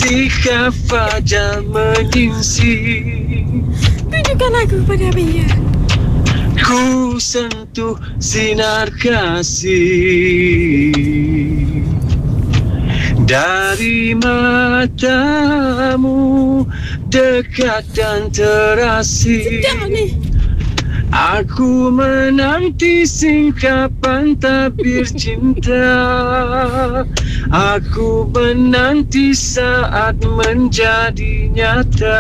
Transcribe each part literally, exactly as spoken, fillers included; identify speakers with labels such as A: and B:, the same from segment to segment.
A: Ketika fajar menyingsing,
B: tunjukkan lagu pada Abia.
A: ku sentuh sinar kasih dari matamu, dekat dan terasing.
B: Sedap ni.
A: Aku menanti singkapan tabir cinta. Aku menanti saat menjadi nyata.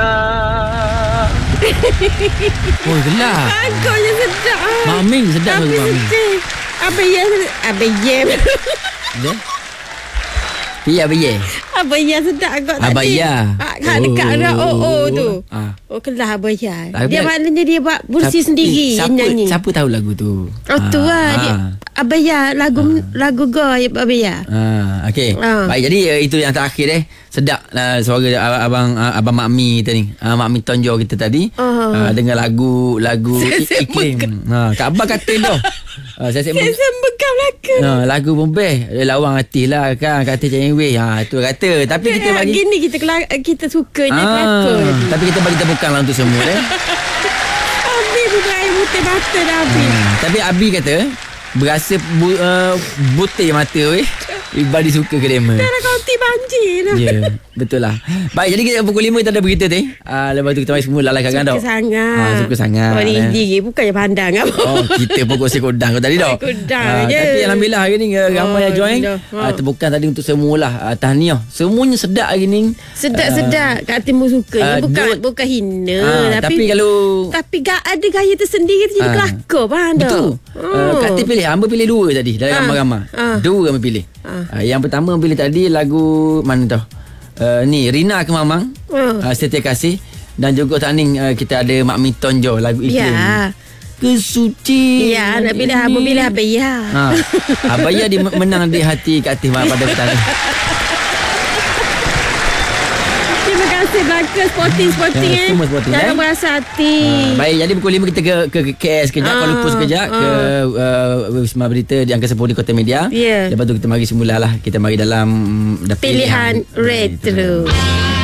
C: Oh, gelap.
B: Agaknya sedap.
C: Mak Ming sedap lagu Mak Ming.
B: Abia, Abia.
C: Ya. Iya, Abia.
B: Abia sedap agak tadi.
C: Abaya.
B: Ah, kat dekat dah oh oh tu.
C: Ah.
B: Oh, kelah Abaya.
C: Lagu
B: Dia
C: lag-
B: maknanya dia buat versi
C: Siapa-
B: sendiri
C: siapa,
B: nyanyi.
C: Siapa tahu lagu tu?
B: Oh tu lah dia. Abaya lagu lagu Goy Abaya.
C: Ah, okey.
B: Ah.
C: Baik, jadi uh, itu yang terakhir eh. Sedap uh, suara uh, abang uh, abang Mak Mi tadi. Uh, Mak Mi Tonjo kita tadi.
B: Ah.
C: Uh, dengan lagu lagu
B: Saya- saya
C: iklim. Ha, Kak Abang kata dah. Uh, saya
B: Saya
C: sebut
B: sembekam laka.
C: Ha, lagu pun best. Lawang hati lah kan. Kata Cik Wei. Ha, tu kata. Tapi kita bagi
B: gini kita kelak- kita sukanya
C: Ah,
B: kelakon.
C: tapi kita bagi tepukan lah untuk semua eh.
B: Abi bukan air putih mata dah Abi.
C: Hmm, tapi Abi kata berasa bu, uh, butir mata weh. Ibadi suka ke dema.
B: Dah konti banjir dah.
C: Ya, yeah, betul lah. Baik, jadi kita pukul lima kita ada berita tu. Uh, lepas tu kita mari semua lalai kan tau.
B: Suka sangat.
C: Ah, suka sangat.
B: Oh, ni
C: eh.
B: diri bukannya pandang apa.
C: Oh, kita pokok si kodang tadi dah.
B: Kodang
C: Ah,
B: je.
C: Tapi alhamdulillah hari ni uh, ramai
B: Oh,
C: yang join.
B: dah.
C: Uh, tepukan tadi untuk semualah. Uh, tahniah. Semuanya sedap hari ni.
B: Sedap-sedap Kak Timur suka.
C: ah,
B: bukan
C: dua-
B: bukan hina
C: Ah,
B: tapi
C: tapi kalau
B: tapi gak ada gaya tersendiri tu jadi
C: Ah.
B: kelakar faham tak?
C: betul. Uh, Kak Tim pilih. Hamba pilih dua tadi dalam
B: Ah.
C: ramai-ramai.
B: Ah.
C: Dua hamba pilih.
B: Ah.
C: Uh, yang pertama pilih tadi lagu mana tau? Uh, ni Rina Kemamang.
B: Ah.
C: Uh, Setia Kasih. Dan juga tanding uh, kita ada Mak Mi Tonjo lagu iklim.
B: Ya.
C: Kesuci.
B: Ya, nak pilih apa pilih apa ya.
C: Ha. Abaya di menang di hati Kak Tim pada petang ni.
B: Terima kasih belaka sporting sporting
C: Ya,
B: eh.
C: semua sporting,
B: Jangan
C: eh.
B: berasa hati.
C: Ha, baik, jadi pukul lima kita ke ke, ke K S sekejap,
B: Ah,
C: Kuala Lumpur sekejap
B: ah.
C: ke uh, Wisma Berita di Angkasa Puri Kota Media.
B: Ya.
C: Lepas tu kita mari semula lah. Kita mari dalam mm,
B: Pilihan retro.